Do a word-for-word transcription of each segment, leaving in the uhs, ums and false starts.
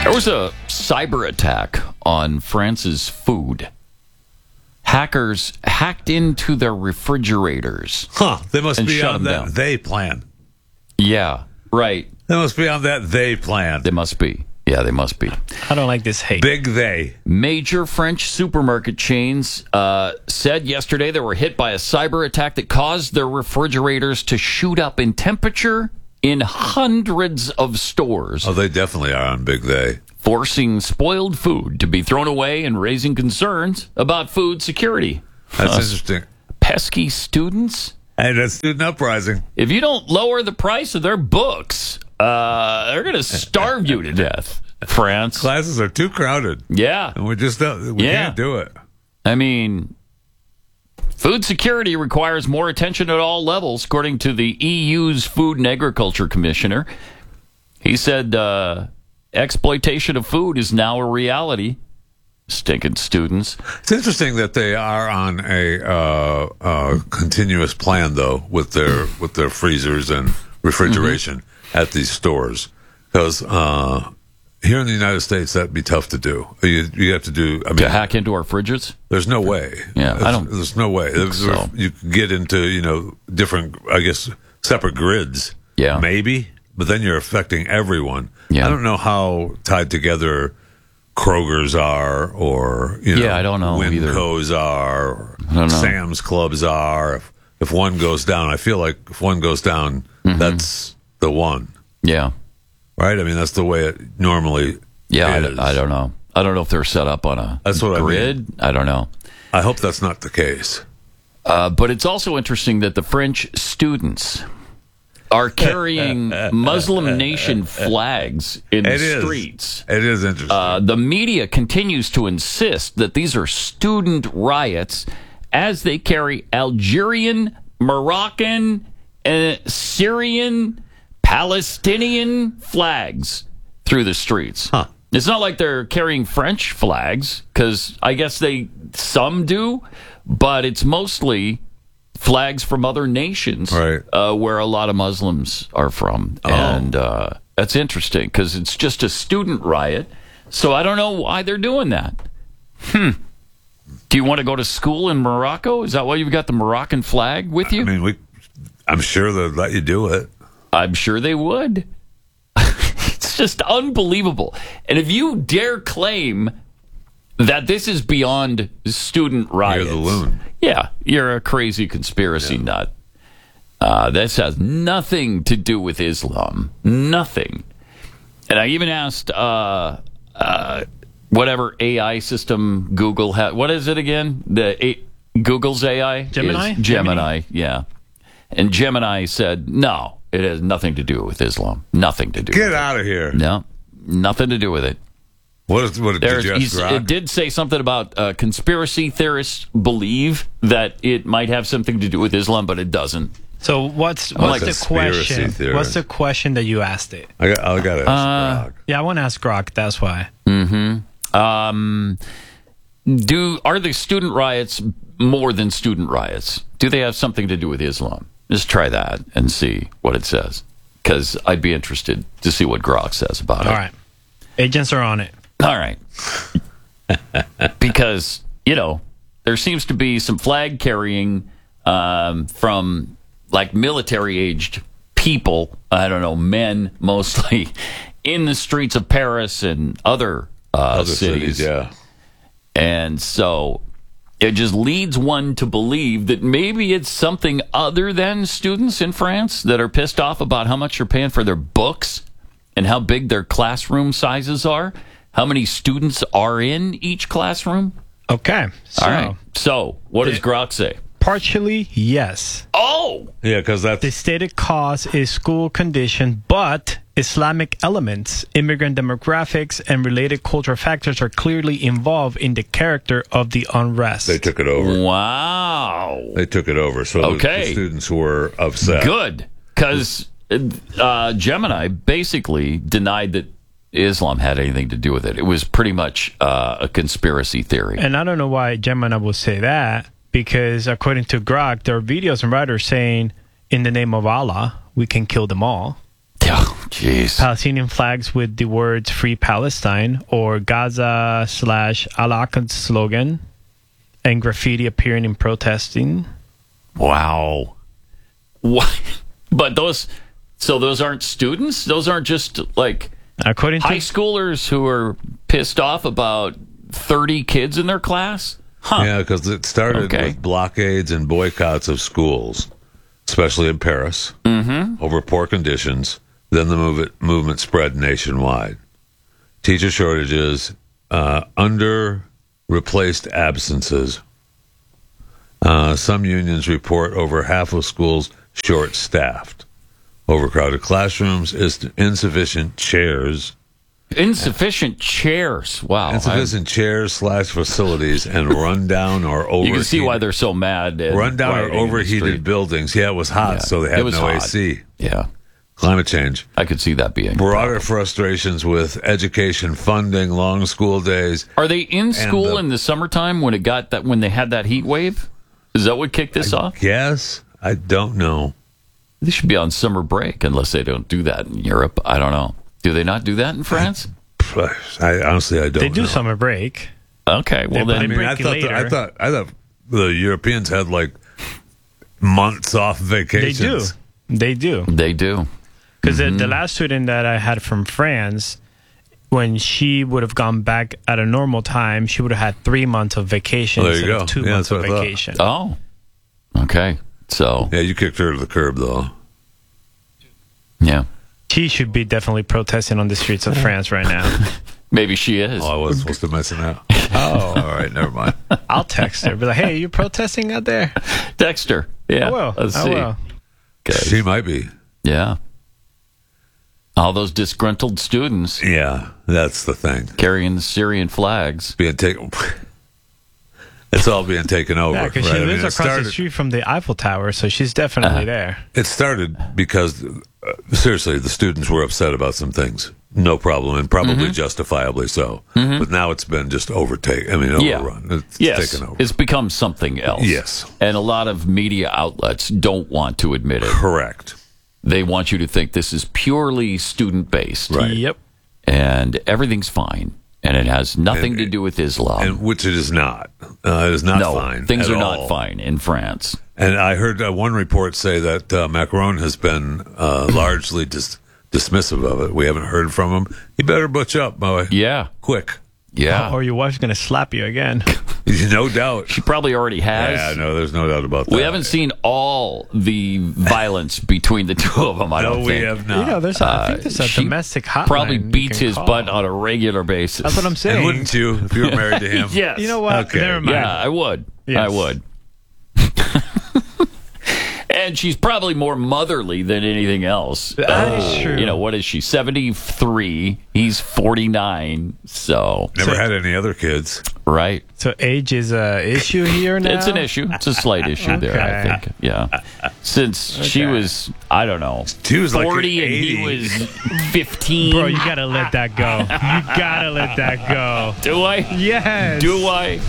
There was a cyber attack on France's food. Hackers hacked into their refrigerators. Huh. They must and be shut on them that down. they plan. Yeah, right. They must be on that they plan. They must be. Yeah, they must be. I don't like this hate. Big they. Major French supermarket chains uh, said yesterday they were hit by a cyber attack that caused their refrigerators to shoot up in temperature in hundreds of stores, Oh, they definitely are on big they. forcing spoiled food to be thrown away and raising concerns about food security. That's Uh, interesting. Pesky students. Hey, that's student uprising. If you don't lower the price of their books, uh, they're going to starve you to death, France. Classes are too crowded. Yeah. And we just don't, we Yeah. can't do it. I mean, food security requires more attention at all levels, according to the E U's Food and Agriculture Commissioner. He said uh, exploitation of food is now a reality. Stinking students. It's interesting that they are on a uh, uh, continuous plan, though, with their with their freezers and refrigeration Mm-hmm. at these stores. Because uh, here in the United States, that'd be tough to do. You, you have to do. I mean, To hack into our fridges? there's no way. Yeah, I There's- don't There's no way. think so. You can get into you know different, I guess, separate grids. Yeah. maybe, but then you're affecting everyone. Yeah. I don't know how tied together Kroger's are, or you know, Yeah, I don't know either. Winco's are, or I don't know. Sam's Clubs are. If, if one goes down, I feel like if one goes down, Mm-hmm. that's the one, Yeah. right? I mean, that's the way it normally Yeah, is. I, I don't know. I don't know if they're set up on a That's what I grid. I, don't know. I hope that's not the case. Uh, but it's also interesting that the French students are carrying Muslim nation flags in the It is. streets. It is interesting. Uh, the media continues to insist that these are student riots as they carry Algerian, Moroccan, uh, Syrian, Palestinian flags through the streets. Huh. It's not like they're carrying French flags, because I guess they some do, but it's mostly flags from other nations, Right. uh, where a lot of Muslims are from. Oh. And uh, that's interesting, because it's just a student riot. So I don't know why they're doing that. Hmm. Do you want to go to school in Morocco? Is that why you've got the Moroccan flag with you? I mean, we. I'm sure they'll let you do it. I'm sure they would. It's just unbelievable. And if you dare claim that this is beyond student riots, You're the loon. Yeah, you're a crazy conspiracy nut. Uh, this has nothing to do with Islam. Nothing. And I even asked uh, uh, whatever A I system Google has. What is it again? The A- Google's A I? Gemini? Is Gemini, yeah. And Gemini said, no, it has nothing to do with Islam. Nothing to do Get with out of here. it. No, nothing to do with it. What is what did There's, you ask he's, Grok? it did say something about uh, conspiracy theorists believe that it might have something to do with Islam, but it doesn't. So what's like what's the conspiracy question? theory. What's the question that you asked it? I got. I got to ask Grok. Yeah, I want to ask Grok. That's why. Um, do are the student riots more than student riots? Do they have something to do with Islam? Just try that and see what it says, because I'd be interested to see what Grok says about All it. right, agents are on it. All right. Because, you know, there seems to be some flag carrying um, from like military aged people, I don't know, men mostly, in the streets of Paris and other, uh, Other cities. cities, yeah. And so it just leads one to believe that maybe it's something other than students in France that are pissed off about how much they're paying for their books and how big their classroom sizes are, how many students are in each classroom. Okay. So, All right. So what does the- Grok say? partially, yes. Oh! Yeah, because that's The stated cause is school condition, but Islamic elements, immigrant demographics, and related cultural factors are clearly involved in the character of the unrest. they took it over. Wow. They took it over. So the- Okay. the students were upset. Good. Because uh, Gemini basically denied that Islam had anything to do with it. It was pretty much uh, a conspiracy theory. And I don't know why Gemini will say that, because according to Grok, there are videos and writers saying, in the name of Allah, we can kill them all. Oh, jeez. Palestinian flags with the words Free Palestine or Gaza slash Al-Aqsa slogan and graffiti appearing in protesting. Wow. What? But those, so those aren't students? Those aren't just like According high to schoolers who are pissed off about thirty kids in their class? Huh. Yeah, because it started Okay. with blockades and boycotts of schools, especially in Paris, mm-hmm. over poor conditions. Then the move movement spread nationwide. Teacher shortages, uh, under replaced absences. Uh, some unions report over half of schools short-staffed. Overcrowded classrooms, is insufficient chairs. Insufficient chairs. Wow. Insufficient chairs slash facilities and rundown or I- overheated. you can see why they're so mad. and rundown or rioting in the overheated street. buildings. Yeah, it was hot, Yeah, so they it had was no hot. A C. Yeah. Climate change. I could see that being. Broader frustrations with education funding, long school days. Are they in school the- in the summertime when it got that when they had that heat wave? Is that what kicked this off? Yes, I don't know. They should be on summer break unless they don't do that in Europe. I don't know. Do they not do that in France? I honestly, I don't. they do know. summer break. Okay, well but I then they mean, I break thought, the, I later. thought, I thought the Europeans had like months off They vacations. do. They do. they do. Because the, the last student that I had from France, when she would have gone back at a normal time, she would have had three months of vacation Well, there you instead go. of two Yeah, months that's of what I thought. vacation. Oh, okay. So Yeah, you kicked her to the curb, though. yeah, She should be definitely protesting on the streets of France right now. maybe she is. Oh, I wasn't supposed to mention that. Oh, All right, never mind. I'll text her. Be like, hey, you protesting out there? Dexter. Yeah. I will. Let's I see. will. Okay. She might be. Yeah. All those disgruntled students Yeah, that's the thing. carrying the Syrian flags. Being taken. It's all being taken over. Yeah, because right? she I mean, lives it across started- the street from the Eiffel Tower, so she's definitely Uh-huh. there. It started because, uh, seriously, the students were upset about some things. No problem, and probably Mm-hmm. justifiably so. But now it's been just overtaken. I mean, Yeah. overrun. It's Yes, taken over. it's become something else. Yes. And a lot of media outlets don't want to admit it. Correct. They want you to think this is purely student based. Right. Yep. And everything's fine. And it has nothing And- to do with Islam. And which it is not. Uh, it is not no, fine. things at are all. not fine in France. And I heard uh, one report say that uh, Macron has been uh, largely dis- dismissive of it. We haven't heard from him. He better butch up, boy. Yeah. Quick. Yeah. Or your wife's going to slap you again. No doubt. She probably already has. Yeah, no, there's no doubt about that. We haven't seen all the violence between the two of them, I No, don't we think. have You not. know, there's a, I think there's a She domestic hotline. Probably you beats can his call. butt on a regular basis. That's what I'm And saying. wouldn't you if you were married to him? Yes. You know what? Okay. Never mind. Yeah, I would. Yes. I would. And she's probably more motherly than anything else. That is true. You know, what is she? seventy-three. He's forty-nine. So, Never So- had any other kids. right. So age is a issue here now? It's an issue. It's a slight issue there, I Okay. think. Yeah. Since she Okay. was, I don't know, She was like forty and eighty. he was fifteen. Bro, you got to let that go. You got to let that go. Do I? Yes. Do I?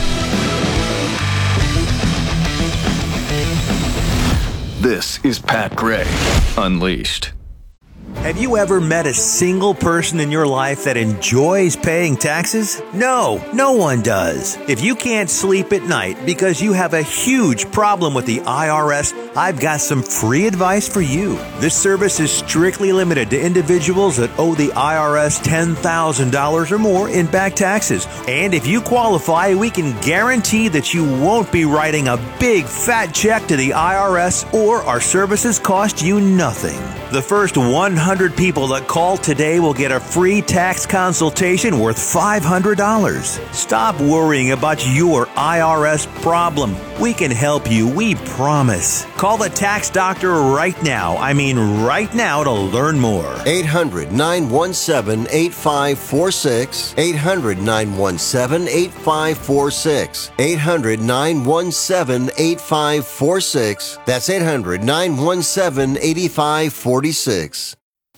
This is Pat Gray Unleashed. Have you ever met a single person in your life that enjoys paying taxes? No, no one does. If you can't sleep at night because you have a huge problem with the I R S, I've got some free advice for you. This service is strictly limited to individuals that owe the I R S ten thousand dollars or more in back taxes. And if you qualify, we can guarantee that you won't be writing a big fat check to the I R S, or our services cost you nothing. The first one hundred people that call today will get a free tax consultation worth five hundred dollars. Stop worrying about your I R S problem. We can help you, we promise. Call the tax doctor right now. I mean right now to learn more. eight hundred, nine one seven, eight five four six. eight hundred, nine one seven, eight five four six. eight hundred, nine one seven, eight five four six. That's eight hundred, nine one seven, eight five four six.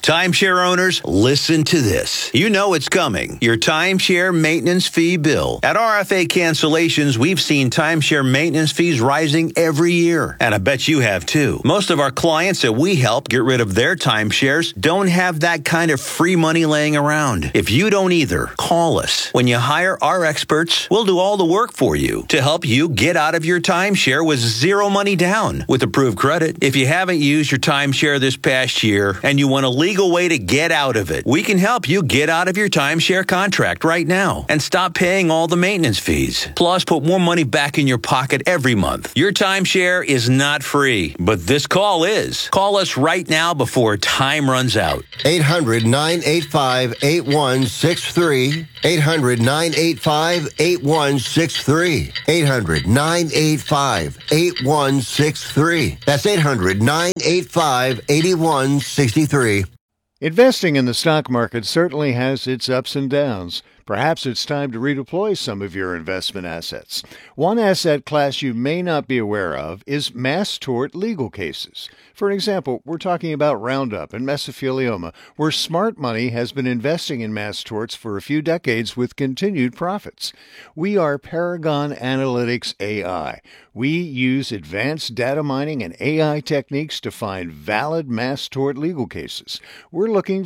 Timeshare owners, listen to this. You know it's coming. Your timeshare maintenance fee bill. At R F A Cancellations, we've seen timeshare maintenance fees rising every year. And I bet you have too. Most of our clients that we help get rid of their timeshares don't have that kind of free money laying around. If you don't either, call us. When you hire our experts, we'll do all the work for you to help you get out of your timeshare with zero money down with approved credit. If you haven't used your timeshare this past year and you want a legal way to get out of it, we can help you get out of your timeshare contract right now and stop paying all the maintenance fees. Plus, put more money back in your pocket every month. Your timeshare is not free, but this call is. Call us right now before time runs out. eight hundred, nine eight five, eight one six three. eight hundred, nine eight five, eight one six three. eight hundred, nine eight five, eight one six three. That's eight hundred, nine eight five, eight one six three. Investing in the stock market certainly has its ups and downs. Perhaps it's time to redeploy some of your investment assets. One asset class you may not be aware of is mass tort legal cases. For example, we're talking about Roundup and mesothelioma, where smart money has been investing in mass torts for a few decades with continued profits. We are Paragon Analytics A I. We use advanced data mining and A I techniques to find valid mass tort legal cases. We're looking